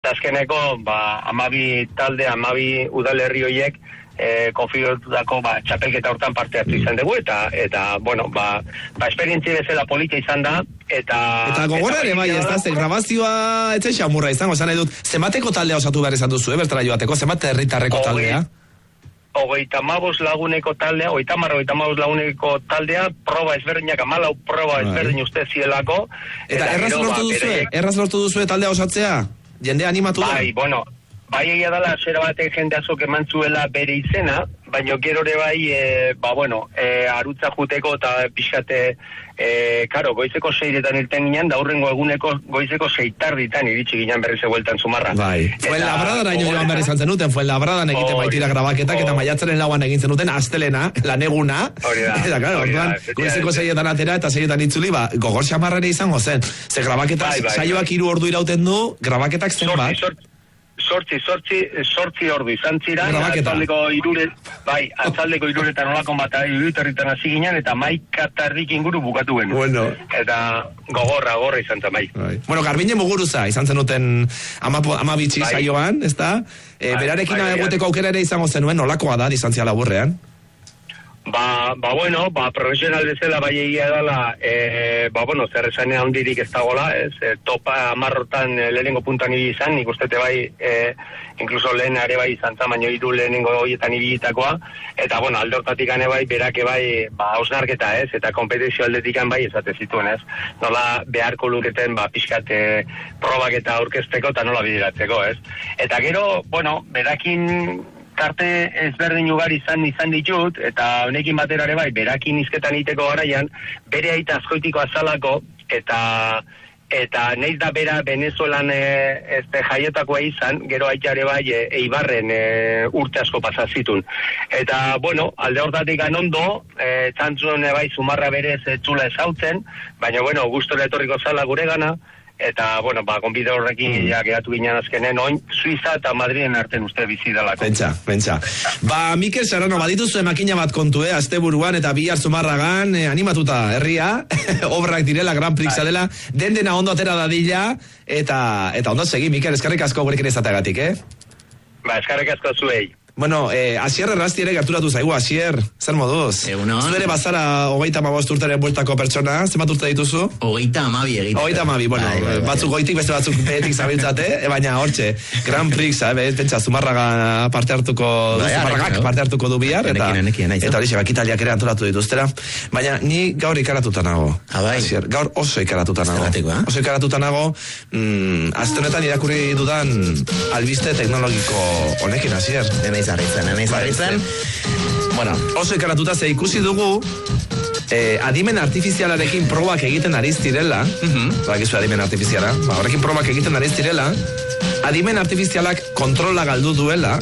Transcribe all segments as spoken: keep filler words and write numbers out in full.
Azkeneko, ba, amabi talde, amabi udalerri horiek e, konfiguratutako ba, txapelketa hortan parte hartu izan dugu, eta, eta bueno, ba, ba esperientzia bezala polita izan da, eta... Eta gogora ere bai, ez da, ze grabazioa etzen xamurra izango, esan nahi dut, zenbateko taldea osatu behar izan duzu, eh, bertara joateko, zenbate herritarreko taldea? Hogeita mabos laguneko taldea, hogeita marro, hogeita mabos laguneko taldea, proba ezberdinak, amalau proba ezberdin uste zielako. Eta erraz lortu duzu, erraz lortu duzu taldea osatzea? Jende animatu da? Bai, bueno, bai egia dela, zera batek jende azok eman zuela bere izena, baina gero ere bai, e, ba bueno, e, arutza juteko eta pixate, e, karo, goizeko seiretan irten ginen, da hurrengo eguneko goizeko seitarditan iritsi ginen berriz egueltan Zumarra. Bai, fuen labradara ino joan berriz antzen duten, fuen labradan egiten baitira grabaketak, eta maiatzaren lauan egin zenuten astelena, laneguna, eta karo, orduan, goizeko seietan atera eta seietan itzuli, ba, gogor xamarrere izango zen, ze grabaketak, saioak hiru ordu irauten du, grabaketak zen bat. Sortzi, sortzi, sortzi ordu izan ziren, atzaldeko irure, bai, atzaldeko iruretan olakon bat iruretarritan hasi ginen, eta maikatarrik inguru bukatu genuen. Bueno. Eta gogorra, gogorra izan zen, bai. Bueno, Garbine Muguruza, izan zenuten amabitxi bai. Saioan, ez da? E, bai, berarekin bai, egoteko aukera ere izango zenuen, nolakoa da, distantzia laburrean? Ba, ba, bueno, ba, profesional bezala bai egia dela, e, ba, bueno, zer esanea handirik ez dagoela, ez, e, topa amarrotan e, lehenengo puntan ibi izan, nik ustete bai, e, inkluso lehen are bai izan baino hiru lehenengo horietan ibilitakoa, eta, bueno, alde hortatik ane bai, berake bai, ba, hausnarketa, ez, eta kompetizio aldetikan bai, ezate zituen, ez, nola beharko luketen, ba, pixkate probak eta aurkezteko, eta nola bideratzeko, ez. Eta gero, bueno, berakin tarte ezberdin ugari izan izan ditut, eta honekin batera ere bai, berakin izketan egiteko garaian, bere aita azkoitiko azalako, eta eta neiz da bera Venezuelan e, este jaiotakoa izan, gero aita ere bai e, Eibarren e, urte asko pasazitun. Eta, bueno, alde hortatik anondo, e, txantzun bai Zumarra berez e, txula ezautzen, baina, bueno, gustora etorriko zala gure gana, eta, bueno, ba, konbide horrekin mm. ja, geratu ginen azkenen, oin, Suiza eta Madriden arten uste bizi dalako. Pentsa, pentsa. Ba, Mikel Serrano, badituzu emakina bat kontu, eh, asteburuan eta bihar Zumarragan, eh, animatuta herria, obrak direla, Grand Prixa dela, den dena ondo atera dadila, eta, eta ondo segi, Mikel, eskarrik asko gurekin izateagatik, eh? Ba, eskarrik asko zuei. Bueno, eh, Asier errazti ere gerturatu zaigu, Asier, zer moduz? Egunon. Zu ere bazara hogeita amabost urteren bueltako pertsona, zenbat urte dituzu? Hogeita amabi egiten. Hogeita amabi, bueno, bai, bai, bai. Batzuk goitik, beste batzuk behetik zabiltzate, e, baina hortxe, Grand Prix, eh, pentsa, Zumarraga parte hartuko, bai, Zumarragak no? parte hartuko du bihar, eta, eta hori bakitaliak ere antolatu dituztera, baina ni gaur ikaratuta nago, Abai. Asier, gaur oso ikaratuta nago, eh? oso ikaratuta nago, mm, azte honetan irakurri dudan albiste teknologiko honekin, Asier. Zarritzen, enaiz zarritzen. Bueno, oso ikaratuta ze ikusi dugu eh, adimen artifizialarekin probak egiten ariz direla, uh-huh. Bakizu adimen artifiziala, ba, horrekin probak egiten ariz direla, adimen artifizialak kontrola galdu duela,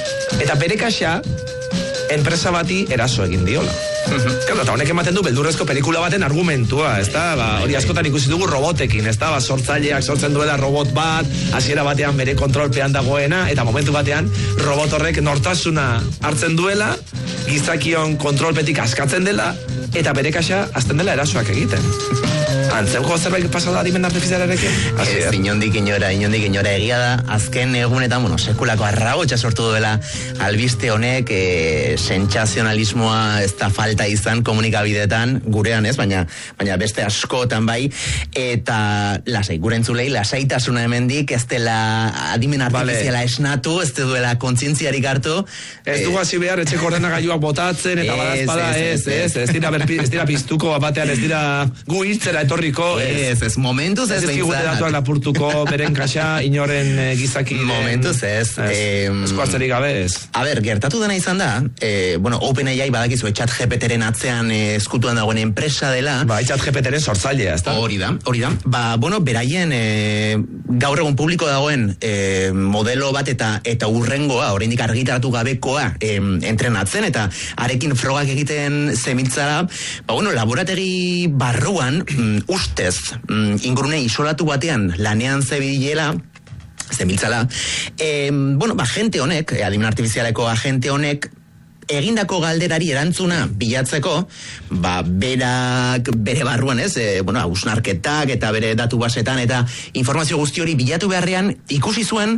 eta bere kaxa enpresa bati eraso egin diola. Uh-huh. Claro, eta honek ematen du beldurrezko pelikula baten argumentua, ez da, ba, hori askotan ikusi dugu robotekin, ez da, ba, sortzaileak sortzen duela robot bat, hasiera batean bere kontrolpean dagoena, eta momentu batean robot horrek nortasuna hartzen duela, gizakion kontrolpetik askatzen dela, eta bere kaxa azten dela erasoak egiten. Antzeuko zerbait pasada adimen artifizialarekin? Ez, inondik inora, inondik inora egia da, azken egunetan, bueno, sekulako arragotxa sortu duela albiste honek, e, sentsazionalismoa ez da falta izan komunikabideetan, gurean ez, baina, baina beste askotan bai, eta lasai, gure entzulei, lasaitasuna hemendik, ez dela adimen artifiziala vale. Esnatu, ez duela kontzientziarik hartu. Ez dugu hasi behar, etxeko ordenagailuak botatzen, eta badazpada, ez, ez, ez, ez dira, berpi, ez dira piztuko batean, ez dira gu hiltzera etorriko, ez, ez, momentuz ez, ez figure datuak lapurtuko beren kaxa, inoren e, gizaki momentuz ez, eskuartzerik gabe ez. A ber, gertatu dena izan da, e, bueno, OpenAI badakizu chat G P T-ren atzean e, eskutuan dagoen enpresa dela, ba, chat G P T-ren sortzailea, ez da? Hori da, hori da, ba, bueno, beraien e, gaur egun publiko dagoen e, modelo bat eta eta urrengoa, oraindik argitaratu gabekoa e, entrenatzen, eta arekin frogak egiten zemiltzara, ba, bueno, laborategi barruan, mm, ustez, mm, ingurune isolatu batean lanean zebilela, zemiltzala, e, bueno, ba, agente honek, adimen artifizialeko agente honek, egindako galderari erantzuna bilatzeko, ba, berak bere barruan ez, e, bueno, hausnarketak eta bere datu basetan eta informazio guzti hori bilatu beharrean ikusi zuen